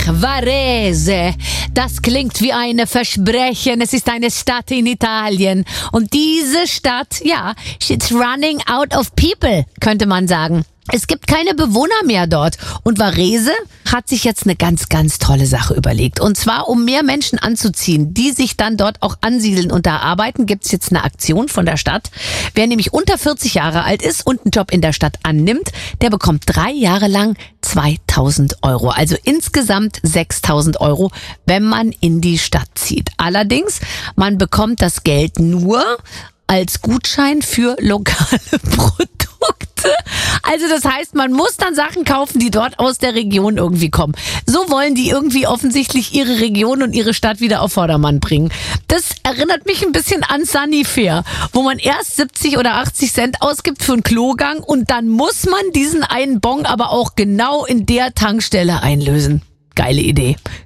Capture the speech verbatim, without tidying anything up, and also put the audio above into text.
Varese. Das klingt wie ein Versprechen. Es ist eine Stadt in Italien. Und diese Stadt, ja, it's running out of people, könnte man sagen. Es gibt keine Bewohner mehr dort. Und Varese hat sich jetzt eine ganz, ganz tolle Sache überlegt. Und zwar, um mehr Menschen anzuziehen, die sich dann dort auch ansiedeln und da arbeiten, gibt's jetzt eine Aktion von der Stadt. Wer nämlich unter vierzig Jahre alt ist und einen Job in der Stadt annimmt, der bekommt drei Jahre lang zweitausend Euro. Also insgesamt sechstausend Euro, wenn man in die Stadt zieht. Allerdings, man bekommt das Geld nur als Gutschein für lokale Produkte. Also das heißt, man muss dann Sachen kaufen, die dort aus der Region irgendwie kommen. So wollen die irgendwie offensichtlich ihre Region und ihre Stadt wieder auf Vordermann bringen. Das erinnert mich ein bisschen an Sunnyfair, wo man erst siebzig oder achtzig Cent ausgibt für einen Klogang und dann muss man diesen einen Bon aber auch genau in der Tankstelle einlösen. Geile Idee.